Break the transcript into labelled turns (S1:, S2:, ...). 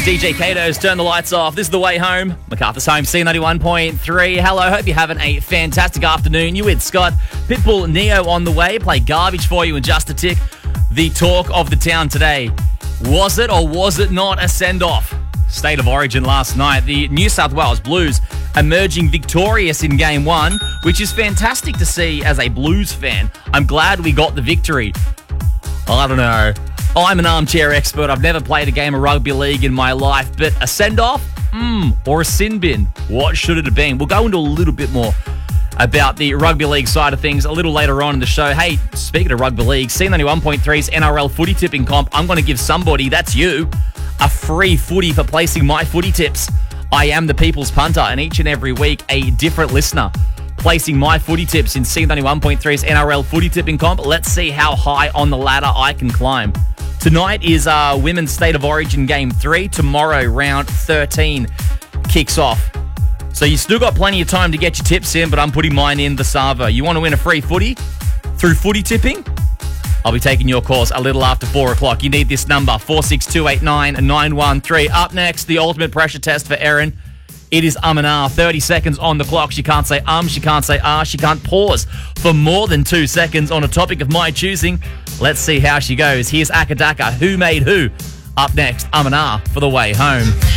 S1: DJ Kato's Turn the Lights Off. This is The Way Home. MacArthur's Home, C91.3. Hello, hope you're having a fantastic afternoon. You with Scott. Pitbull Neo on the way. Play Garbage for you in just a tick. The talk of the town today. Was it or was it not a send-off? State of Origin last night. The New South Wales Blues emerging victorious in Game 1, which is fantastic to see as a Blues fan. I'm glad we got the victory. I don't know. I'm an armchair expert. I've never played a game of rugby league in my life, but a send-off? Or a sin bin? What should it have been? We'll go into a little bit more about the rugby league side of things a little later on in the show. Hey, speaking of rugby league, C91.3's NRL footy tipping comp, I'm going to give somebody, that's you, a free footy for placing my footy tips. I am the people's punter, and each and every week, a different listener placing my footy tips in C91.3's NRL footy tipping comp. Let's see how high on the ladder I can climb. Tonight is Women's State of Origin Game 3. Tomorrow, round 13 kicks off. So you still got plenty of time to get your tips in, but I'm putting mine in the Savo. You want to win a free footy through footy tipping? I'll be taking your calls a little after 4 o'clock. You need this number, 46289-913. Up next, the ultimate pressure test for Erin. It is and ah. 30 seconds on the clock. She can't say she can't say she can't pause for more than 2 seconds on a topic of my choosing. Let's see how she goes. Here's Akadaka, Who Made Who? Up next, and ah for The Way Home.